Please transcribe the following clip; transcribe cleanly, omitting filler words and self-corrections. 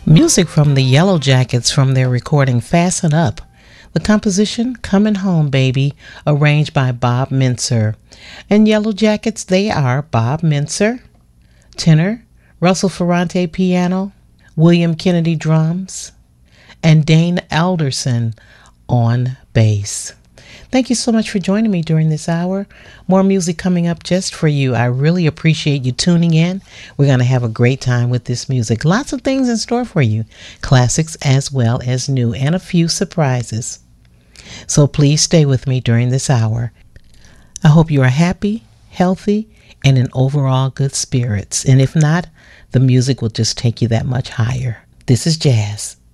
Music from the Yellow Jackets from their recording Fasten Up. The composition, Coming Home Baby, arranged by Bob Mintzer. And Yellow Jackets, they are Bob Mintzer, tenor, Russell Ferrante piano, William Kennedy drums, and Dane Alderson on bass. Thank you so much for joining me during this hour. More music coming up just for you. I really appreciate you tuning in. We're going to have a great time with this music. Lots of things in store for you. Classics as well as new, and a few surprises. So please stay with me during this hour. I hope you are happy, healthy, and in overall good spirits. And if not, the music will just take you that much higher. This is jazz.